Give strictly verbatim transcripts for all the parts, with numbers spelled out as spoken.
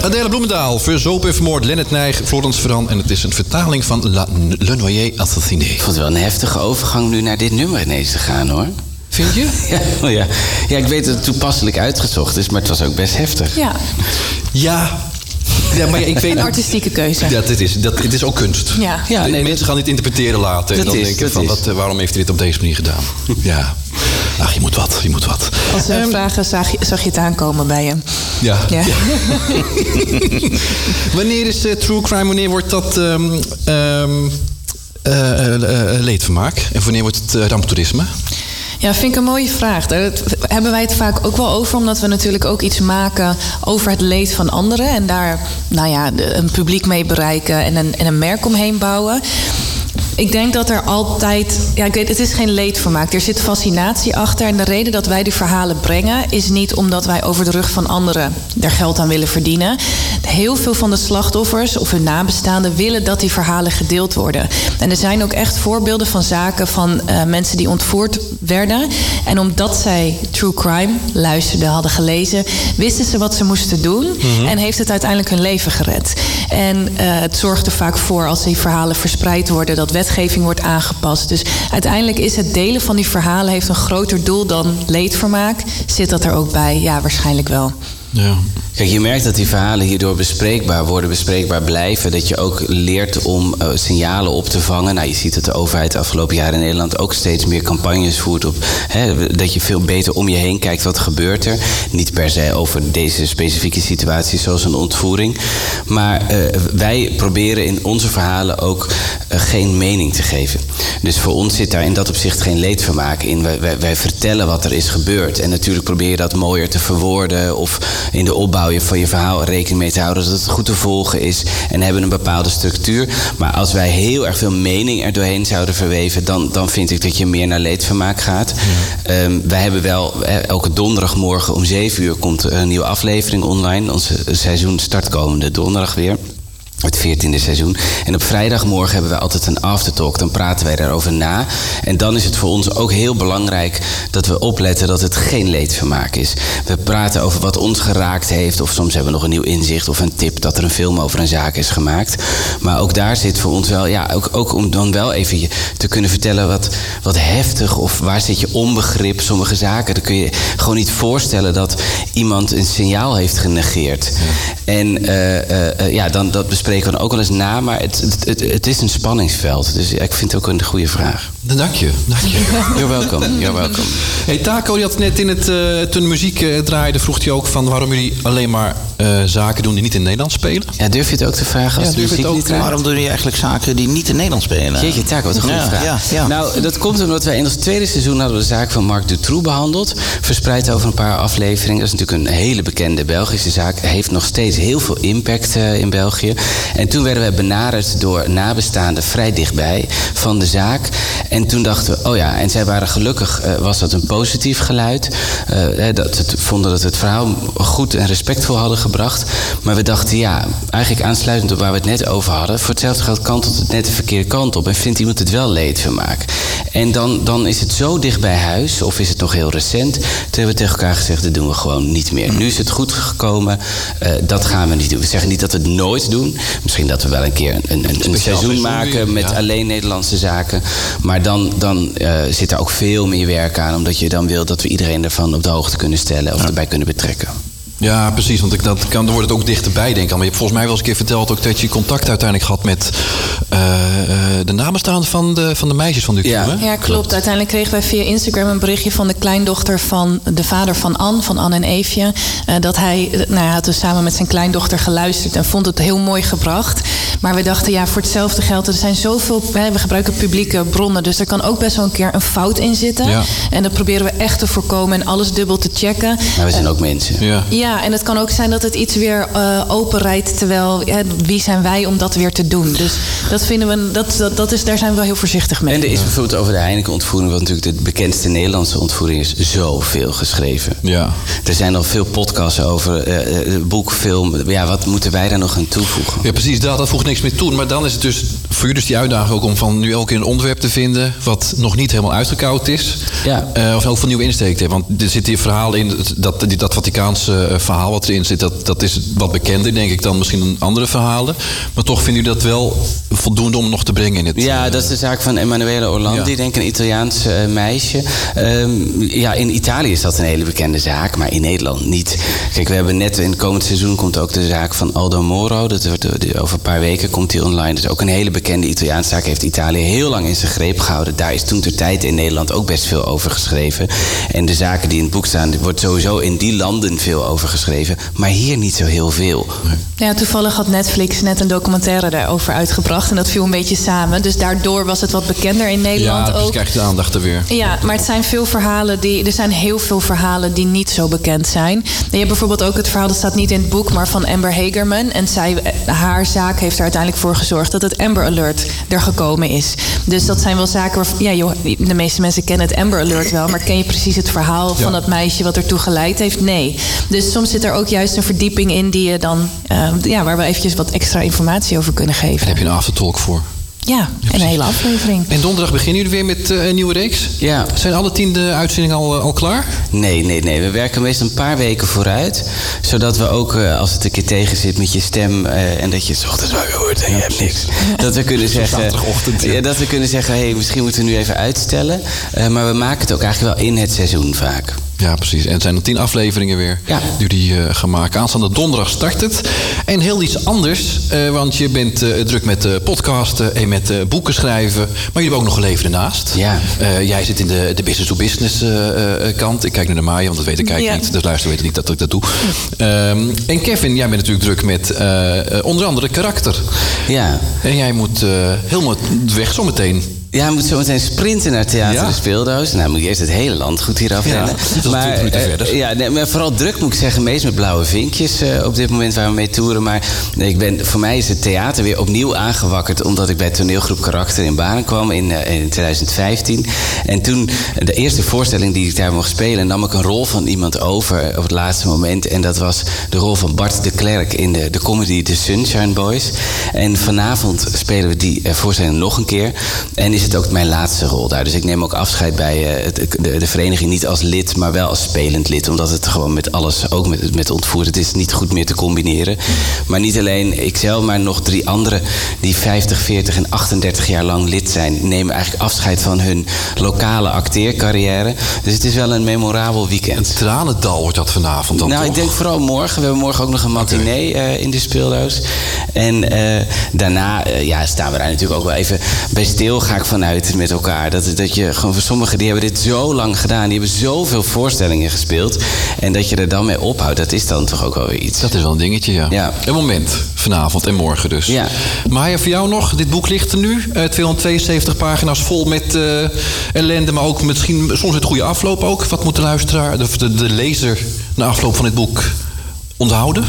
Adèle Bloemendaal, verzopen en vermoord. Lennart Nijg, Florence Ferran. En het is een vertaling van La, Le Noyer Assassiné. Ik vond het wel een heftige overgang nu naar dit nummer ineens te gaan, hoor. Vind je? Ja, ja. ja, ik weet dat het toepasselijk uitgezocht is, maar het was ook best heftig. Ja. Ja... Ja, maar ik weet, een artistieke keuze. Ja, dit is, dat, het is ook kunst. Ja. Ja, nee, mensen gaan dit interpreteren later. En dat dan is, denken dat van, is. wat, waarom heeft hij dit op deze manier gedaan? Ja. Ach, je moet wat, je moet wat. Als ze um, vragen, zag je, zag je het aankomen bij hem? Ja. ja. ja. Wanneer is uh, true crime, wanneer wordt dat um, um, uh, uh, uh, leedvermaak? En wanneer wordt het uh, ramptoerisme? Ja, vind ik een mooie vraag. Daar hebben wij het vaak ook wel over, omdat we natuurlijk ook iets maken over het leed van anderen. En daar nou ja, een publiek mee bereiken en een, en een merk omheen bouwen. Ik denk dat er altijd... Ja, ik weet, het is geen leedvermaak. Er zit fascinatie achter. En de reden dat wij die verhalen brengen is niet omdat wij over de rug van anderen er geld aan willen verdienen. Heel veel van de slachtoffers of hun nabestaanden willen dat die verhalen gedeeld worden. En er zijn ook echt voorbeelden van zaken van uh, mensen die ontvoerd werden. En omdat zij true crime luisterden, hadden gelezen, wisten ze wat ze moesten doen. Mm-hmm. En heeft het uiteindelijk hun leven gered. En uh, het zorgt er vaak voor, als die verhalen verspreid worden, dat wetgeving wordt aangepast. Dus uiteindelijk is het delen van die verhalen heeft een groter doel dan leedvermaak. Zit dat er ook bij? Ja, waarschijnlijk wel. Ja. Kijk, je merkt dat die verhalen hierdoor bespreekbaar worden, bespreekbaar blijven. Dat je ook leert om uh, signalen op te vangen. Nou, je ziet dat de overheid de afgelopen jaren in Nederland ook steeds meer campagnes voert op. Hè, dat je veel beter om je heen kijkt, wat gebeurt er. Niet per se over deze specifieke situatie zoals een ontvoering. Maar uh, wij proberen in onze verhalen ook uh, geen mening te geven. Dus voor ons zit daar in dat opzicht geen leedvermaak in. Wij, wij, wij vertellen wat er is gebeurd. En natuurlijk probeer je dat mooier te verwoorden of in de opbouw van je verhaal rekening mee te houden dat het goed te volgen is en hebben een bepaalde structuur. Maar als wij heel erg veel mening er doorheen zouden verweven, dan, dan vind ik dat je meer naar leedvermaak gaat. Ja. Um, wij hebben wel, elke donderdagmorgen om zeven uur komt er een nieuwe aflevering online. Ons seizoen start komende donderdag weer. Het veertiende seizoen. En op vrijdagmorgen hebben we altijd een aftertalk. Dan praten wij daarover na. En dan is het voor ons ook heel belangrijk dat we opletten dat het geen leedvermaak is. We praten over wat ons geraakt heeft. Of soms hebben we nog een nieuw inzicht of een tip dat er een film over een zaak is gemaakt. Maar ook daar zit voor ons wel, ja, ook, ook om dan wel even te kunnen vertellen wat, wat heftig of waar zit je onbegrip. Sommige zaken, dan kun je gewoon niet voorstellen dat iemand een signaal heeft genegeerd. Ja. En uh, uh, uh, ja, dan dat bespreken we dan ook wel eens na, maar het, het, het, het is een spanningsveld. Dus ja, ik vind het ook een goede vraag. Dank je, dank je. You're welcome, you're welcome. Hey, Taco, die had net in het, uh, toen de muziek uh, draaide, vroeg hij ook van waarom jullie alleen maar uh, zaken doen die niet in Nederland spelen. Ja, durf je het ook te vragen als ja, de muziek ook, niet draait? Waarom doen jullie eigenlijk zaken die niet in Nederland spelen? Jeetje, Taco, wat een goede ja, vraag. Ja, ja. Nou, dat komt omdat wij in ons tweede seizoen hadden we de zaak van Marc Dutroux behandeld. Verspreid over een paar afleveringen. Dat is natuurlijk een hele bekende Belgische zaak. Heeft nog steeds heel veel impact uh, in België. En toen werden wij benaderd door nabestaanden vrij dichtbij van de zaak. En toen dachten we, oh ja, en zij waren gelukkig, uh, was dat een positief geluid. Uh, dat het, vonden dat we het verhaal goed en respectvol hadden gebracht. Maar we dachten, ja, eigenlijk aansluitend op waar we het net over hadden, voor hetzelfde geld kantelt het net de verkeerde kant op en vindt iemand het wel leedvermaak. En dan, dan is het zo dicht bij huis, of is het nog heel recent. Toen hebben we tegen elkaar gezegd, dat doen we gewoon niet meer. Nu is het goed gekomen, uh, dat gaan we niet doen. We zeggen niet dat we het nooit doen. Misschien dat we wel een keer een, een, een, een seizoen maken met ja. alleen Nederlandse zaken. Maar dan, dan uh, zit er ook veel meer werk aan, omdat je dan wil dat we iedereen ervan op de hoogte kunnen stellen of ja. erbij kunnen betrekken. Ja, precies, want ik, dat kan, dan wordt het ook dichterbij, denk ik. Maar je hebt volgens mij wel eens een keer verteld ook dat je contact uiteindelijk had met uh, de nabestaanden van de, van de meisjes van Dutroux. Ja. ja, klopt. Uiteindelijk kregen wij via Instagram een berichtje van de kleindochter van de vader van Anne, van Anne en Eefje. Uh, dat hij, nou, hij had dus samen met zijn kleindochter geluisterd en vond het heel mooi gebracht. Maar we dachten, ja, voor hetzelfde geld, er zijn zoveel, we gebruiken publieke bronnen, dus er kan ook best wel een keer een fout in zitten. Ja. En dat proberen we echt te voorkomen en alles dubbel te checken. Maar we zijn uh, ook mensen. Ja. Ja, en het kan ook zijn dat het iets weer uh, openrijdt, terwijl, ja, wie zijn wij om dat weer te doen? Dus dat vinden we, dat, dat, dat is, daar zijn we wel heel voorzichtig mee. En er is bijvoorbeeld over de Heineken-ontvoering, wat natuurlijk de bekendste Nederlandse ontvoering is, zoveel geschreven. Ja. Er zijn al veel podcasts over, uh, boek, film. Ja, wat moeten wij daar nog aan toevoegen? Ja, precies, dat, dat voegt niks meer toe. Maar dan is het dus voor jullie dus die uitdaging ook om van nu elke keer een onderwerp te vinden wat nog niet helemaal uitgekoud is. Ja. Uh, of ook van nieuwe insteek te hebben. Want er zit hier verhaal in dat, dat Vaticaanse uh, verhaal wat erin zit, dat, dat is wat bekender, denk ik, dan misschien andere verhalen. Maar toch vindt u dat wel voldoende om nog te brengen in het... Ja, uh, dat is de zaak van Emanuele Orlandi, ja. denk ik, een Italiaans uh, meisje. Um, ja, in Italië is dat een hele bekende zaak, maar in Nederland niet. Kijk, we hebben net, in het komend seizoen komt ook de zaak van Aldo Moro. Dat wordt, over een paar weken komt die online. Dat is ook een hele bekende Italiaanse zaak. Heeft Italië heel lang in zijn greep gehouden. Daar is toen ter tijd in Nederland ook best veel over geschreven. En de zaken die in het boek staan, er wordt sowieso in die landen veel over geschreven. Maar hier niet zo heel veel. Ja, toevallig had Netflix net een documentaire daarover uitgebracht. En dat viel een beetje samen. Dus daardoor was het wat bekender in Nederland ja, dus ook. krijg je de aandacht er weer. Ja, maar het zijn veel verhalen die... Er zijn heel veel verhalen die niet zo bekend zijn. Je hebt bijvoorbeeld ook het verhaal, dat staat niet in het boek, maar van Amber Hagerman. En zij, haar zaak heeft er uiteindelijk voor gezorgd dat het Amber Alert er gekomen is. Dus dat zijn wel zaken waar... Ja, joh, de meeste mensen kennen het Amber Alert wel, maar ken je precies het verhaal van ja. dat meisje wat ertoe geleid heeft? Nee. Dus soms zit er ook juist een verdieping in die je dan... Uh, ja, waar we eventjes wat extra informatie over kunnen geven. Daar heb je een aftertalk voor. Ja, ja en een hele aflevering. En donderdag beginnen jullie weer met uh, een nieuwe reeks? Ja. Zijn alle tien de uitzendingen al, uh, al klaar? Nee, nee, nee. We werken meestal een paar weken vooruit. Zodat we ook, uh, als het een keer tegen zit met je stem... Uh, en dat je 's ochtends wakker wordt en je hebt niks. Dat we kunnen zeggen... Zaterdagochtend. Ja. Ja, dat we kunnen zeggen, hey, misschien moeten we nu even uitstellen. Uh, maar we maken het ook eigenlijk wel in het seizoen vaak. Ja, precies. En het zijn er tien afleveringen weer ja. die jullie uh, gaan maken. Aanstaande donderdag start het. En heel iets anders, uh, want je bent uh, druk met uh, podcasten en met uh, boeken schrijven. Maar jullie hebben ook nog een leven ernaast. Ja. Uh, jij zit in de, de business-to-business uh, uh, kant. Ik kijk naar de Maya, want dat weet ik eigenlijk ja. niet. De luisteraar weet niet dat ik dat doe. Um, en Kevin, jij bent natuurlijk druk met uh, onder andere karakter. Ja. En jij moet uh, helemaal weg zometeen. Ja, hij moet zo meteen sprinten naar Theater ja. de Speeldoos. Nou, moet je eerst het hele land goed hier afrennen. Ja, maar, uh, verder. Ja, nee, maar vooral druk moet ik zeggen. Meest met blauwe vinkjes uh, op dit moment waar we mee toeren. Maar nee, ik ben, voor mij is het theater weer opnieuw aangewakkerd. Omdat ik bij toneelgroep Karakter in Baren kwam in, uh, in twintig vijftien. En toen, de eerste voorstelling die ik daar mocht spelen... nam ik een rol van iemand over op het laatste moment. En dat was de rol van Bart de Klerk in de, de comedy The Sunshine Boys. En vanavond spelen we die uh, voorstelling nog een keer. En is het ook mijn laatste rol daar. Dus ik neem ook afscheid bij uh, het, de, de vereniging niet als lid, maar wel als spelend lid. Omdat het gewoon met alles, ook met, met ontvoer, het is niet goed meer te combineren. Maar niet alleen ikzelf, maar nog drie anderen die vijftig, veertig en achtendertig jaar lang lid zijn, nemen eigenlijk afscheid van hun lokale acteercarrière. Dus het is wel een memorabel weekend. Een tranendal wordt dat vanavond dan Nou, toch? Ik denk vooral morgen. We hebben morgen ook nog een matinee okay. uh, in de Speeldoos. En uh, daarna uh, ja, staan we daar natuurlijk ook wel even bij stil, ga ik vanuit met elkaar. Dat, dat je gewoon voor sommigen, die hebben dit zo lang gedaan. Die hebben zoveel voorstellingen gespeeld. En dat je er dan mee ophoudt, dat is dan toch ook wel weer iets. Dat is wel een dingetje, ja. ja. Een moment, vanavond en morgen dus. Ja. Maya, voor jou nog, dit boek ligt er nu. Uh, tweehonderdtweeënzeventig pagina's vol met uh, ellende, maar ook misschien soms het goede afloop ook. Wat moet de luisteraar, de, de, de lezer, na afloop van dit boek onthouden?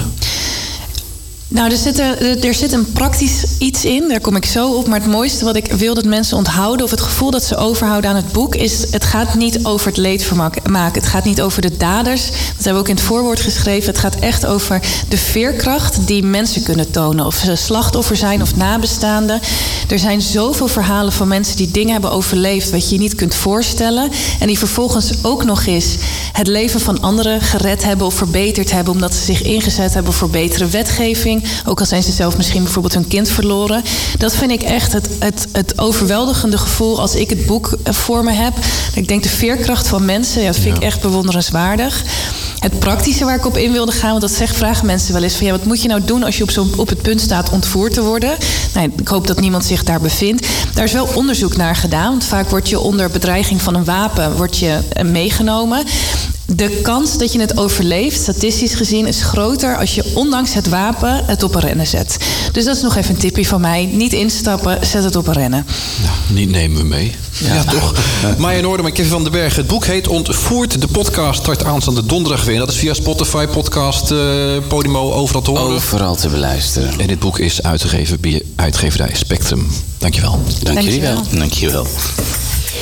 Nou, er zit, er, er zit een praktisch iets in, daar kom ik zo op. Maar het mooiste wat ik wil dat mensen onthouden, of het gevoel dat ze overhouden aan het boek, is: het gaat niet over het leedvermaak maken. Het gaat niet over de daders. Dat hebben we ook in het voorwoord geschreven. Het gaat echt over de veerkracht die mensen kunnen tonen. Of ze slachtoffer zijn of nabestaanden. Er zijn zoveel verhalen van mensen die dingen hebben overleefd wat je je niet kunt voorstellen. En die vervolgens ook nog eens het leven van anderen gered hebben of verbeterd hebben, omdat ze zich ingezet hebben voor betere wetgeving. Ook al zijn ze zelf misschien bijvoorbeeld hun kind verloren. Dat vind ik echt het, het, het overweldigende gevoel als ik het boek voor me heb. Ik denk de veerkracht van mensen, ja, dat vind ja. ik echt bewonderenswaardig. Het praktische waar ik op in wilde gaan, want dat zegt, vragen mensen wel eens van ja, wat moet je nou doen als je op, zo, op het punt staat ontvoerd te worden? Nou, ik hoop dat niemand zich daar bevindt. Daar is wel onderzoek naar gedaan, want vaak word je onder bedreiging van een wapen word je meegenomen. De kans dat je het overleeft, statistisch gezien, is groter als je ondanks het wapen het op een rennen zet. Dus dat is nog even een tipje van mij. Niet instappen, zet het op een rennen. Nou, niet nemen we mee. Ja, ja toch. Maya Noorderman en Kevin van den Berg. Het boek heet Ontvoerd. De podcast start aanstaande donderdag weer. En dat is via Spotify, podcast, uh, Podimo, overal te horen. Overal te beluisteren. En dit boek is uitgegeven bij uitgeverij Spectrum. Dankjewel. Dank jullie wel. Dankjewel.